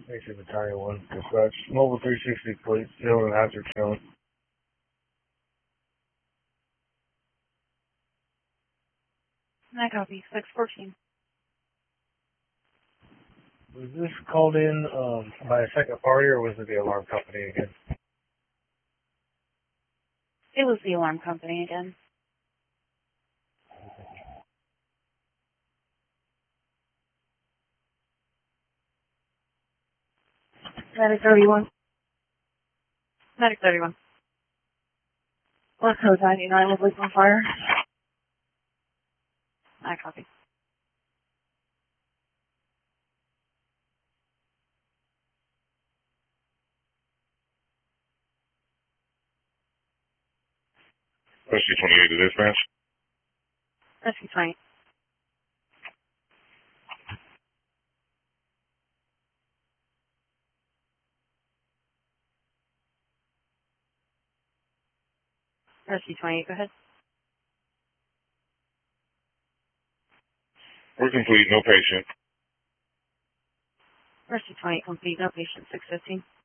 Station Battalion 1, dispatch. Mobile 360 police, still in hazard zone. I copy. 614. Was this called in by a second party, or was it the alarm company again? It was the alarm company again. Medic 31. Medic 31. Left code 99 with leak on fire. I copy. Rescue 28 to dispatch. Rescue 20. Rescue 20, go ahead. We're complete, no patient. Rescue 20, complete, no patient, 615.